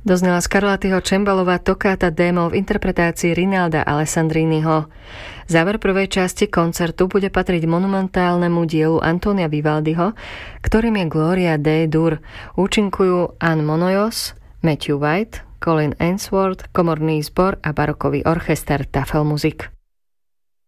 Doznala Scarlattiho Cembalová toccata D-moll v interpretácii Rinalda Alessandriniho. Záver prvej časti koncertu bude patriť monumentálnemu dielu Antonia Vivaldiho, ktorým je Gloria D-dur. Účinkujú Anne Monoyos, Matthew White, Colin Ainsworth, komorný zbor a barokový orchester Tafelmusik.